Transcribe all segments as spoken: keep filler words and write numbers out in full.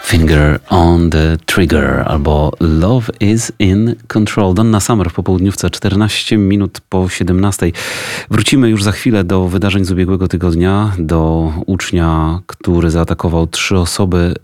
Finger on the trigger albo Love is in control. Donna Summer w popołudniówce, czternaście minut po siedemnastej. Wrócimy już za chwilę do wydarzeń z ubiegłego tygodnia, do ucznia, który zaatakował trzy osoby,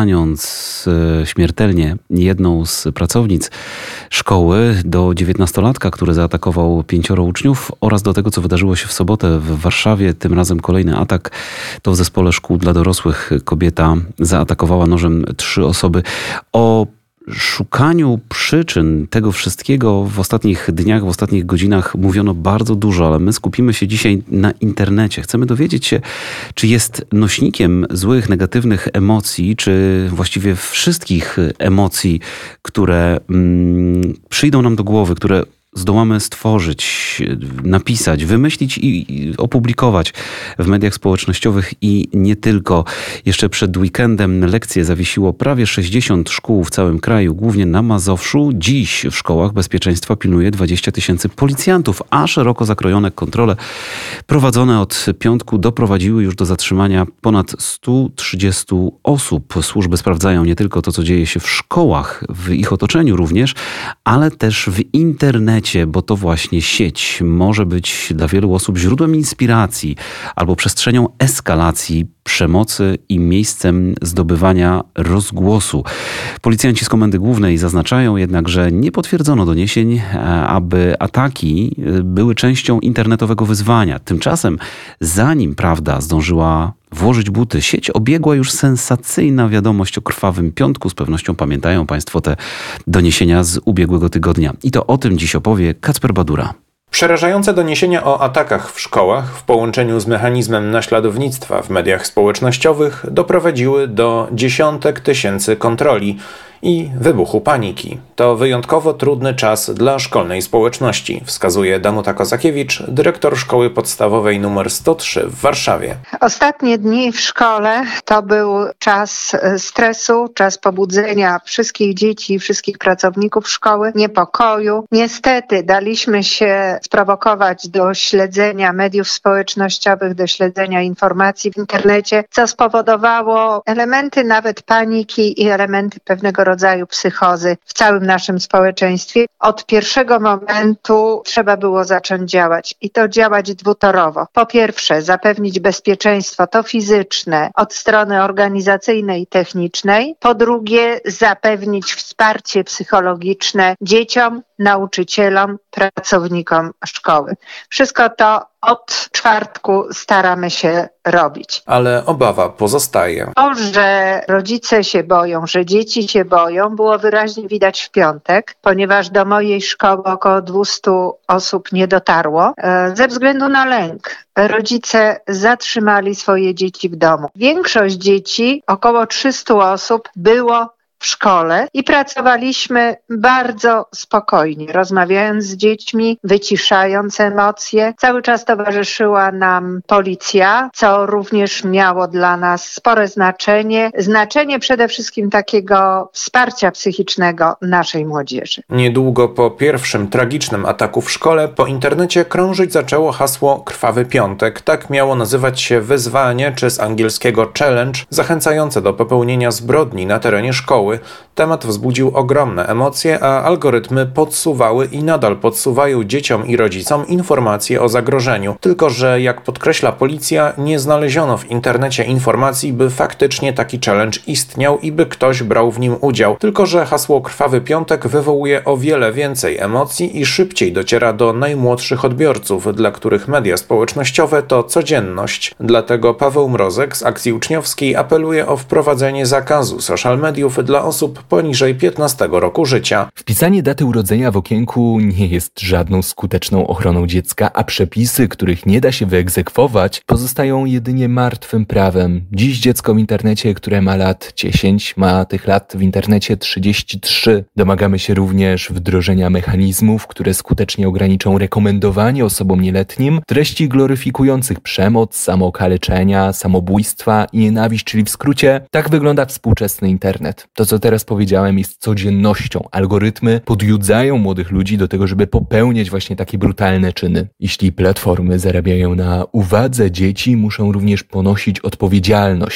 raniąc śmiertelnie jedną z pracownic szkoły, do dziewiętnastolatka, który zaatakował pięcioro uczniów, oraz do tego, co wydarzyło się w sobotę w Warszawie. Tym razem kolejny atak. To w zespole szkół dla dorosłych kobieta zaatakowała nożem trzy osoby. O szukaniu przyczyn tego wszystkiego w ostatnich dniach, w ostatnich godzinach mówiono bardzo dużo, ale my skupimy się dzisiaj na internecie. Chcemy dowiedzieć się, czy jest nośnikiem złych, negatywnych emocji, czy właściwie wszystkich emocji, które mm, przyjdą nam do głowy, które zdołamy stworzyć, napisać, wymyślić i opublikować w mediach społecznościowych i nie tylko. Jeszcze przed weekendem lekcje zawiesiło prawie sześćdziesiąt szkół w całym kraju, głównie na Mazowszu. Dziś w szkołach bezpieczeństwa pilnuje dwadzieścia tysięcy policjantów, a szeroko zakrojone kontrole prowadzone od piątku doprowadziły już do zatrzymania ponad stu trzydziestu osób. Służby sprawdzają nie tylko to, co dzieje się w szkołach, w ich otoczeniu również, ale też w internecie, bo to właśnie sieć może być dla wielu osób źródłem inspiracji albo przestrzenią eskalacji przemocy i miejscem zdobywania rozgłosu. Policjanci z Komendy Głównej zaznaczają jednak, że nie potwierdzono doniesień, aby ataki były częścią internetowego wyzwania. Tymczasem, zanim prawda zdążyła włożyć buty, sieć obiegła już sensacyjna wiadomość o krwawym piątku. Z pewnością pamiętają Państwo te doniesienia z ubiegłego tygodnia. I to o tym dziś opowie Kacper Badura. Przerażające doniesienia o atakach w szkołach w połączeniu z mechanizmem naśladownictwa w mediach społecznościowych doprowadziły do dziesiątek tysięcy kontroli i wybuchu paniki. To wyjątkowo trudny czas dla szkolnej społeczności, wskazuje Danuta Kozakiewicz, dyrektor szkoły podstawowej nr sto trzy w Warszawie. Ostatnie dni w szkole to był czas stresu, czas pobudzenia wszystkich dzieci, wszystkich pracowników szkoły, niepokoju. Niestety daliśmy się sprowokować do śledzenia mediów społecznościowych, do śledzenia informacji w internecie, co spowodowało elementy nawet paniki i elementy pewnego rodzaju psychozy w całym naszym społeczeństwie. Od pierwszego momentu trzeba było zacząć działać i to działać dwutorowo. Po pierwsze, zapewnić bezpieczeństwo, to fizyczne, od strony organizacyjnej i technicznej. Po drugie, zapewnić wsparcie psychologiczne dzieciom, nauczycielom, pracownikom szkoły. Wszystko to od czwartku staramy się robić. Ale obawa pozostaje. To, że rodzice się boją, że dzieci się boją, było wyraźnie widać w piątek, ponieważ do mojej szkoły około dwieście osób nie dotarło ze względu na lęk. Rodzice zatrzymali swoje dzieci w domu. Większość dzieci, około trzysta osób, było w szkole i pracowaliśmy bardzo spokojnie, rozmawiając z dziećmi, wyciszając emocje. Cały czas towarzyszyła nam policja, co również miało dla nas spore znaczenie. Znaczenie przede wszystkim takiego wsparcia psychicznego naszej młodzieży. Niedługo po pierwszym tragicznym ataku w szkole po internecie krążyć zaczęło hasło Krwawy Piątek. Tak miało nazywać się wyzwanie, czy z angielskiego challenge, zachęcające do popełnienia zbrodni na terenie szkoły. Temat wzbudził ogromne emocje, a algorytmy podsuwały i nadal podsuwają dzieciom i rodzicom informacje o zagrożeniu. Tylko że, jak podkreśla policja, nie znaleziono w internecie informacji, by faktycznie taki challenge istniał i by ktoś brał w nim udział. Tylko że hasło Krwawy Piątek wywołuje o wiele więcej emocji i szybciej dociera do najmłodszych odbiorców, dla których media społecznościowe to codzienność. Dlatego Paweł Mrozek z Akcji Uczniowskiej apeluje o wprowadzenie zakazu social mediów dla osób poniżej piętnastego roku życia. Wpisanie daty urodzenia w okienku nie jest żadną skuteczną ochroną dziecka, a przepisy, których nie da się wyegzekwować, pozostają jedynie martwym prawem. Dziś dziecko w internecie, które ma lat dziesięć, ma tych lat w internecie trzydzieści trzy. Domagamy się również wdrożenia mechanizmów, które skutecznie ograniczą rekomendowanie osobom nieletnim treści gloryfikujących przemoc, samookaleczenia, samobójstwa i nienawiść, czyli w skrócie tak wygląda współczesny internet. To, co teraz powiedziałem, jest codziennością. Algorytmy podjudzają młodych ludzi do tego, żeby popełniać właśnie takie brutalne czyny. Jeśli platformy zarabiają na uwadze dzieci, muszą również ponosić odpowiedzialność.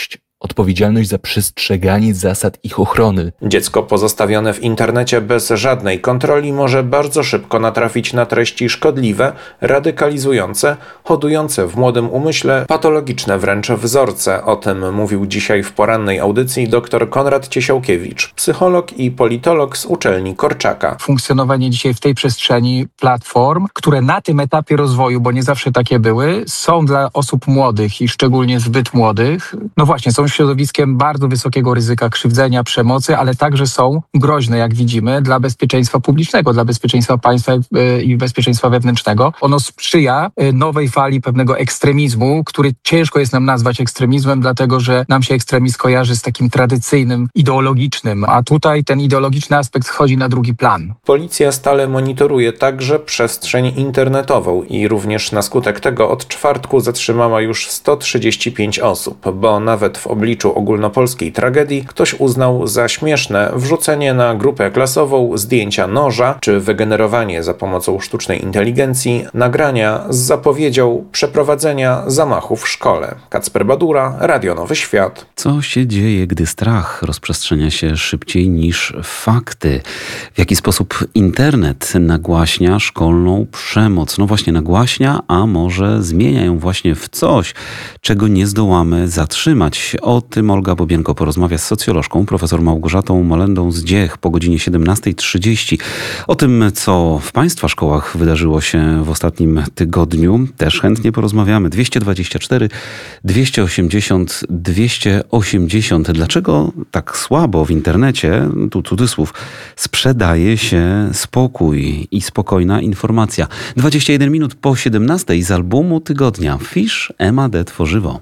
odpowiedzialność za przestrzeganie zasad ich ochrony. Dziecko pozostawione w internecie bez żadnej kontroli może bardzo szybko natrafić na treści szkodliwe, radykalizujące, hodujące w młodym umyśle patologiczne wręcz wzorce. O tym mówił dzisiaj w porannej audycji dr Konrad Ciesiałkiewicz, psycholog i politolog z uczelni Korczaka. Funkcjonowanie dzisiaj w tej przestrzeni platform, które na tym etapie rozwoju, bo nie zawsze takie były, są dla osób młodych i szczególnie zbyt młodych, no właśnie, są środowiskiem bardzo wysokiego ryzyka krzywdzenia, przemocy, ale także są groźne, jak widzimy, dla bezpieczeństwa publicznego, dla bezpieczeństwa państwa i bezpieczeństwa wewnętrznego. Ono sprzyja nowej fali pewnego ekstremizmu, który ciężko jest nam nazwać ekstremizmem, dlatego że nam się ekstremizm kojarzy z takim tradycyjnym, ideologicznym, a tutaj ten ideologiczny aspekt schodzi na drugi plan. Policja stale monitoruje także przestrzeń internetową i również na skutek tego od czwartku zatrzymała już sto trzydzieści pięć osób, bo nawet w obliczu ogólnopolskiej tragedii ktoś uznał za śmieszne wrzucenie na grupę klasową zdjęcia noża czy wygenerowanie za pomocą sztucznej inteligencji nagrania z zapowiedzią przeprowadzenia zamachu w szkole. Kacper Badura, Radio Nowy Świat. Co się dzieje, gdy strach rozprzestrzenia się szybciej niż fakty? W jaki sposób internet nagłaśnia szkolną przemoc? No właśnie nagłaśnia, a może zmienia ją właśnie w coś, czego nie zdołamy zatrzymać. O tym Olga Bobienko porozmawia z socjolożką, profesor Małgorzatą Molendą z Dziech po godzinie siedemnasta trzydzieści. O tym, co w Państwa szkołach wydarzyło się w ostatnim tygodniu, też chętnie porozmawiamy. dwieście dwadzieścia cztery, dwieście osiemdziesiąt, dwieście osiemdziesiąt. Dlaczego tak słabo w internecie, tu cudzysłów, sprzedaje się spokój i spokojna informacja? dwadzieścia jeden minut po siedemnastej z albumu tygodnia Fish M A D Tworzywo.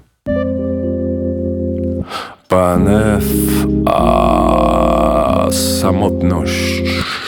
Pan F, a samotność